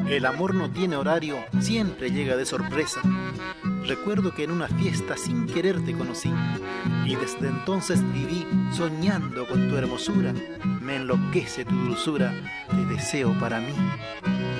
El amor no tiene horario, siempre llega de sorpresa. Recuerdo que en una fiesta sin querer te conocí y desde entonces viví soñando con tu hermosura. Me enloquece tu dulzura, te deseo para mí.